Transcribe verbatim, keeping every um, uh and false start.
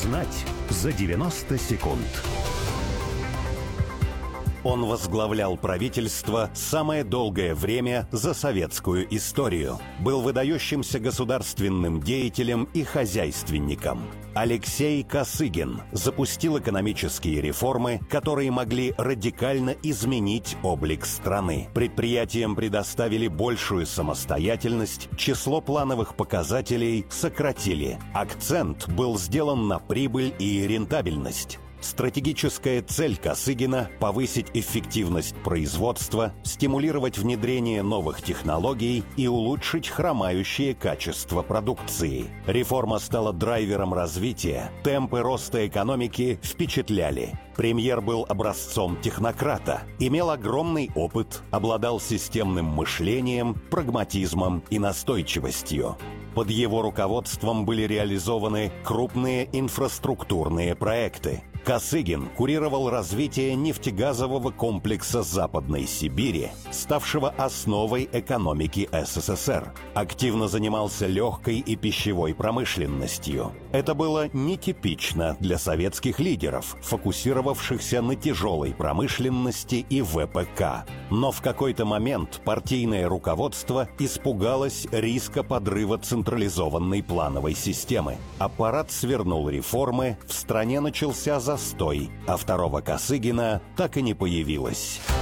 Узнать за девяносто секунд. Он возглавлял правительство самое долгое время за советскую историю. Был выдающимся государственным деятелем и хозяйственником. Алексей Косыгин запустил экономические реформы, которые могли радикально изменить облик страны. Предприятиям предоставили большую самостоятельность, число плановых показателей сократили. Акцент был сделан на прибыль и рентабельность. Стратегическая цель Косыгина – повысить эффективность производства, стимулировать внедрение новых технологий и улучшить хромающее качество продукции. Реформа стала драйвером развития, темпы роста экономики впечатляли. Премьер был образцом технократа, имел огромный опыт, обладал системным мышлением, прагматизмом и настойчивостью. Под его руководством были реализованы крупные инфраструктурные проекты. Косыгин курировал развитие нефтегазового комплекса Западной Сибири, ставшего основой экономики СССР. Активно занимался легкой и пищевой промышленностью. Это было нетипично для советских лидеров, фокусировавшихся на тяжелой промышленности и ВПК. Но в какой-то момент партийное руководство испугалось риска подрыва централизованной плановой системы. Аппарат свернул реформы, в стране начался застой, а второго Косыгина так и не появилось.